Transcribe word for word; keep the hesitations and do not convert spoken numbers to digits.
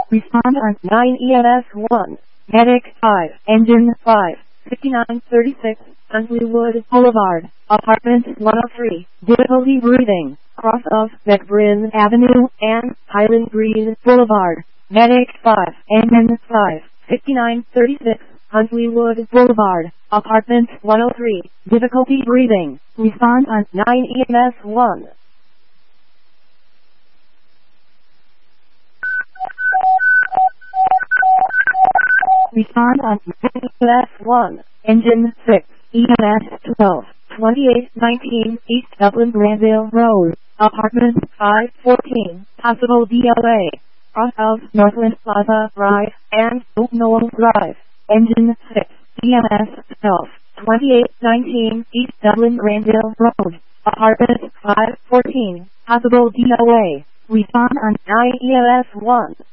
Respond on nine E M S one. Medic five. Engine five. fifty-nine thirty-six. Huntleywood Boulevard. Apartment one oh three. Difficulty breathing. Cross of McBrien Avenue and Highland Green Boulevard. Medic five. Engine five. fifty-nine thirty-six. Huntleywood Boulevard. Apartment one oh three. Difficulty breathing. Respond on nine E M S one. Respond on nine E M S one. Engine six. E M S twelve. twenty-eight nineteen East Dublin Granville Road. Apartment five fourteen. Possible D L A. Cross of Northland Plaza Drive and Oak Knoll Drive. Engine six. E M S twelve. twenty-eight nineteen East Dublin Granville Road. Apartment five fourteen. Possible D L A. Respond on nine E M S one.